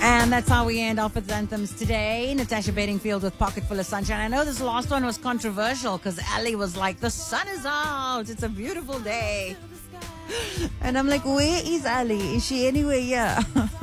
And that's how we end off with anthems today. Natasha Bedingfield with Pocket Full of Sunshine. I know this last one was controversial because Ali was like, the sun is out. It's a beautiful day. And I'm like, where is Ali? Is she anywhere here?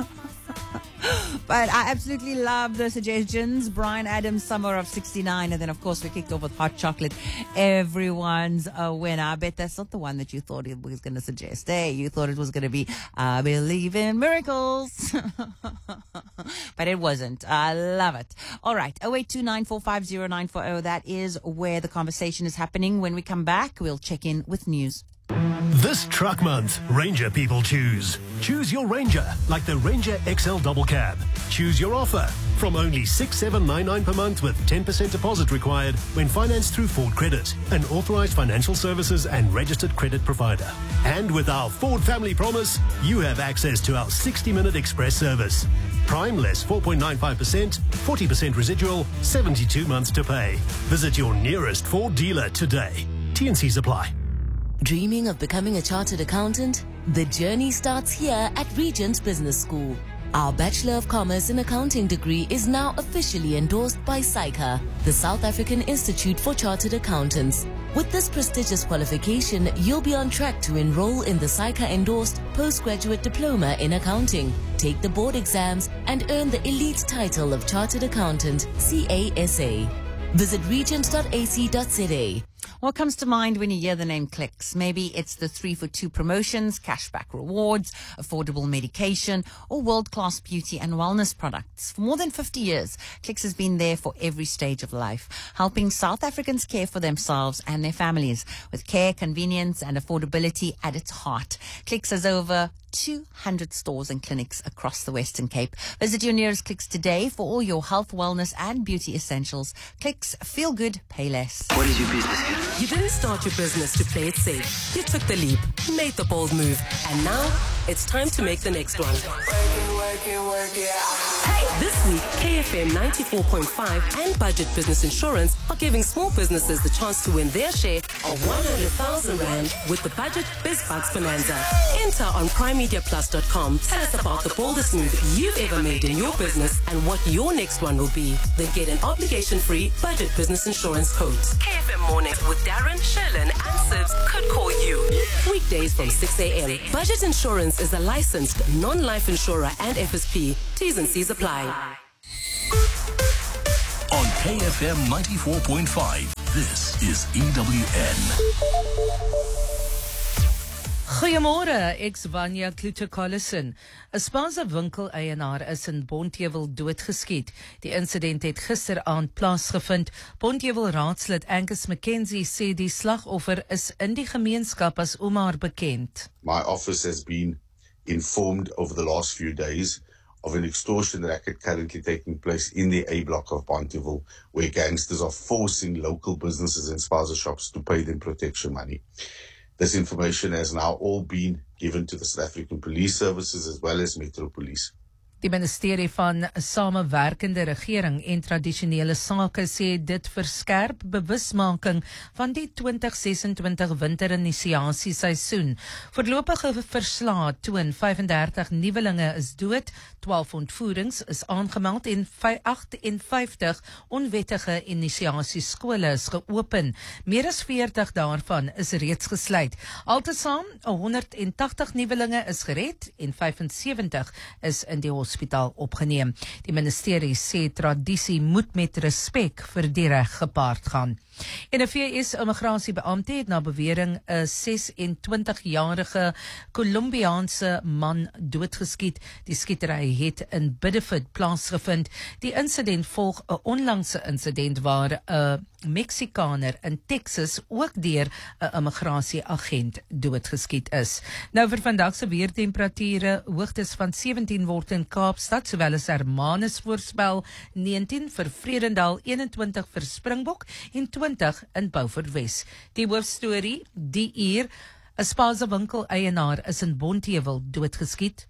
But I absolutely love the suggestions. Brian Adams, Summer of 69. And then, of course, we kicked off with Hot Chocolate. Everyone's a winner. I bet that's not the one that you thought it was going to suggest. Hey, you thought it was going to be I Believe in Miracles. But it wasn't. I love it. All right. 0829450940. That is where the conversation is happening. When we come back, we'll check in with news. This truck month, Ranger people choose. Choose your Ranger, like the Ranger XL Double Cab. Choose your offer from only $6,799 per month with 10% deposit required when financed through Ford Credit, an authorized financial services and registered credit provider. And with our Ford Family Promise, you have access to our 60-minute express service. Prime less 4.95%, 40% residual, 72 months to pay. Visit your nearest Ford dealer today. T&Cs apply. Dreaming of becoming a chartered accountant? The journey starts here at Regent Business School. Our Bachelor of Commerce in Accounting degree is now officially endorsed by SAICA, the South African Institute for Chartered Accountants. With this prestigious qualification, you'll be on track to enroll in the SAICA-endorsed postgraduate diploma in accounting, take the board exams, and earn the elite title of Chartered Accountant, CASA. Visit regent.ac.za. What comes to mind when you hear the name Clicks? Maybe it's the 3 for 2 promotions, cashback rewards, affordable medication, or world-class beauty and wellness products. For more than 50 years, Clicks has been there for every stage of life, helping South Africans care for themselves and their families with care, convenience, and affordability at its heart. Clicks has over 200 stores and clinics across the Western Cape. Visit your nearest Clicks today for all your health, wellness, and beauty essentials. Clicks, feel good, pay less. What is your business here? You didn't start your business to play it safe. You took the leap, made the bold move, and now it's time to make the next one. This week, KFM 94.5 and Budget Business Insurance are giving small businesses the chance to win their share of 100,000 Rand with the Budget BizBucks Bonanza. Enter on primemediaplus.com. Tell us about the boldest move you've ever made in your business and what your next one will be. Then get an obligation-free Budget Business Insurance quote. KFM Mornings with Darren, Sherlyn, and Sibs could call you. Weekdays from 6 a.m. Budget Insurance is a licensed non-life insurer and FSP. T's and C's apply. On KFM 94.5, this is EWN. Goeiemôre, ek's Vanya Kluter-Collison. 'n Spaza winkel-eienaar is in Bonteheuwel doodgeskiet. Die insident het gisteraand plaasgevind. Bonteheuwel raadslid Angus McKenzie sê die slagoffer is in die gemeenskap as Omar bekend. My office has been informed over the last few days of an extortion racket currently taking place in the A block of Bonteheuwel, where gangsters are forcing local businesses and spaza shops to pay them protection money. This information has now all been given to the South African Police Services as well as Metro Police. Die ministerie van Samewerkende Regering en Tradisionele Sake sê dit verskerp bewusmaking van die 2026 winterinisiasieseisoen. Voorlopige verslae toon 35 nuwelinge is dood, 12 ontvoerings is aangemeld en 58 onwettige inisiasieskole is geopen. Meer as 40 daarvan is reeds gesluit. Altesaam 180 nuwelinge is gered en 75 is in die hospitaal opgeneem. Die ministerie sê tradisie moet met respek vir die reg gepaard gaan. En 'n VS-immigrasiebeampte het na bewering 'n 26-jarige Colombiaanse man doodgeskiet. Die skietery het in Biddeford plaasgevind. Die insident volg 'n onlangse insident waar 'n Meksikaner in Texas ook deur 'n immigrasieagent doodgeskiet is. Nou vir vandag se weertemperature, hoogtes van 17 word in Kaapstad, sowel as Hermanus voorspel 19 vir Vredendal, 21 vir Springbok en 20 in Beaufort Wes. Die hoofstorie, die uur, 'n spaza winkel-eienaar is in Bonteheuwel doodgeskiet.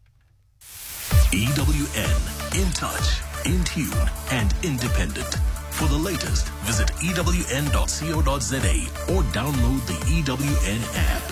EWN, in touch, in tune, and independent. For the latest, visit ewn.co.za or download the EWN app.